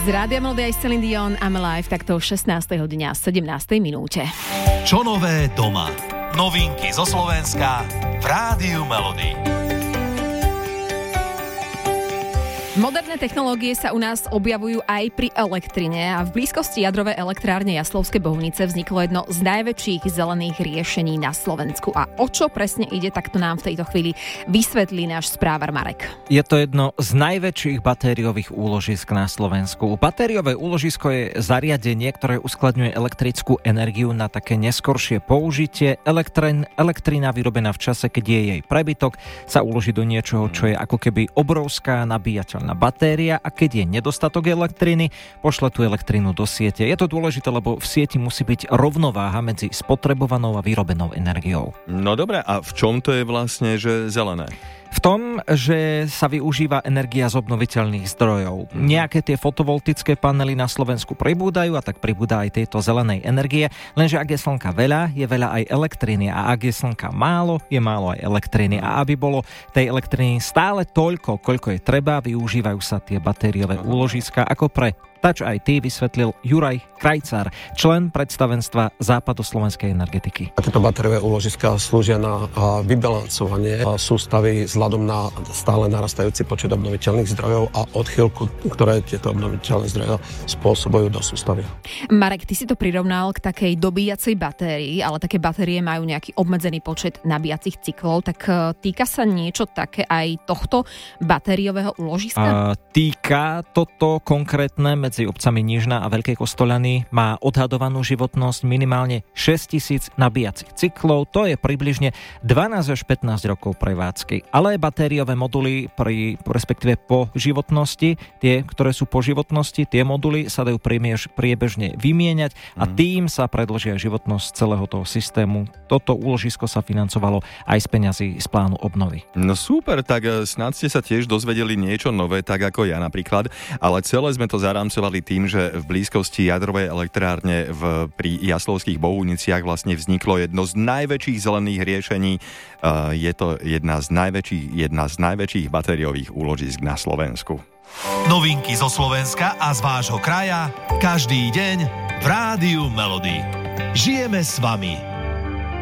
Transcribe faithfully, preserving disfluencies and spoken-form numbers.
Z Rádia Melody aj Celine Dion, I'm Alive, takto o šestnástej hodine a sedemnástej minúte. Čo nové doma? Novinky zo Slovenska v Rádiu Melody. Moderné technológie sa u nás objavujú aj pri elektrine a v blízkosti jadrovej elektrárne Jaslovské Bohunice vzniklo jedno z najväčších zelených riešení na Slovensku. A o čo presne ide, tak to nám v tejto chvíli vysvetlí náš správar Marek. Je to jedno z najväčších batériových úložisk na Slovensku. Batériové úložisko je zariadenie, ktoré uskladňuje elektrickú energiu na také neskoršie použitie. Elektrín, elektrina vyrobená v čase, keď je jej prebytok, sa uloží do niečoho, čo je ako keby obrovská nabíjateľná batéria a keď je nedostatok elektriny, pošle tú elektrínu do siete. Je to dôležité, lebo v sieti musí byť rovnováha medzi spotrebovanou a vyrobenou energiou. No dobré, a v čom to je vlastne, že zelené? V tom, že sa využíva energia z obnoviteľných zdrojov. Nejaké tie fotovoltické panely na Slovensku pribúdajú a tak pribúda aj tejto zelenej energie, lenže ak je slnka veľa, je veľa aj elektriny a ak je slnka málo, je málo aj elektriny. A aby bolo tej elektriny stále toľko, koľko je treba, využívajú sa tie batériové úložiska ako pre Touch í té, vysvetlil Juraj Krajcár, člen predstavenstva západoslovenskej energetiky. Tieto batériové úložiská slúžia na vybalancovanie sústavy vzhľadom na stále narastajúci počet obnoviteľných zdrojov a odchýlku, ktoré tieto obnoviteľné zdroje spôsobujú do sústavy. Marek, ty si to prirovnal k takej dobíjacej batérii, ale také batérie majú nejaký obmedzený počet nabíjacích cyklov, tak týka sa niečo také aj tohto batériového úložiska? Uh, týka toto konkrétne medzi obcami Nižná a Veľkej Kostoľany má odhadovanú životnosť minimálne šesťtisíc nabíjacích cyklov, to je približne dvanásť až pätnásť rokov prevádzky. Ale batériové moduly pri, respektíve po životnosti, tie, ktoré sú po životnosti, tie moduly sa dajú priebež, priebežne vymieňať a tým sa predĺžia životnosť celého toho systému. Toto úložisko sa financovalo aj z peňazí z plánu obnovy. No super, tak snad ste sa tiež dozvedeli niečo nové, tak ako ja napríklad, ale celé sme to zarámcovali tým, že v blízkosti jadrovej elektrárne v, pri Jaslovských Bohuniciach vlastne vzniklo jedno z najväčších zelených riešení. Uh, je to jedna z najväčších, jedna z najväčších batériových úložisk na Slovensku. Novinky zo Slovenska a z vášho kraja každý deň v Rádiu Melody. Žijeme s vami.